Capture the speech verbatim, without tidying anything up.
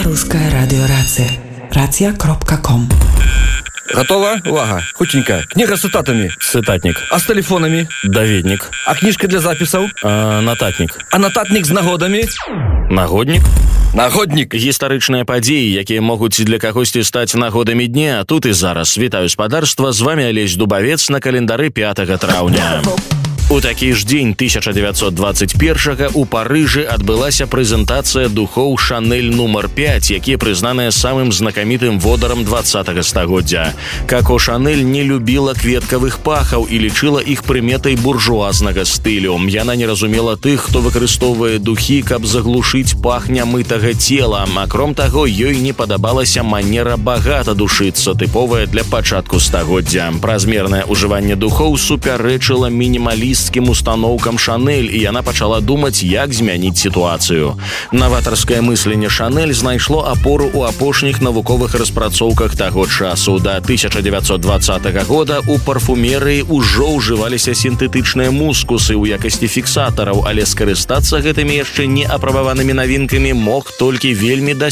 Русская радиорация. рация кропка ком. Готова? Увага, хутенька. Книга с цитатами. Цытатнік. А с телефонами? Даведнік. А книжка для записаў? А, нататнік. А нататник з нагодами? Нагоднік. Нагодник. Гістарычныя падзеі, якія могуць для кагосьці стаць нагодамі дня, тут і зараз. Вітаю спадарства, з вами Алесь Дубавец на календары пятага траўня. У такі ж дзень тысяча девятьсот двадцать первага у Парыжы адбылася прэзентацыя духоў Шанель нумар пять, якія прызнаныя самым знакамітым водарам двадцатага стагоддзя. Коко Шанель не любіла кветкавых пахаў і лічыла іх прыметай буржуазнага стылю. Яна не разумела тых, хто выкарыстоўвае духі, каб заглушыць пах нямытага цела. Акром таго, ёй не падабалася манера багата душыцца, тыповая для пачатку стагоддзя. Празмернае ўжыванне духоў супярэчыла мінімалізму установкам Шанель, і яна пачала думаць, як змяніць сітуацыю. Наватарскае мысленне Шанель знайшло апору ў апошніх навуковых распрацоўках таго часу. Да тысяча девятьсот двадцатага года у парфумерыі ўжо ўжываліся сінтэтычныя мускусы ў якасці фіксатараў, але скарыстацца гэтымі яшчэ не апрабаванымі навінкамі мог толькі вельмі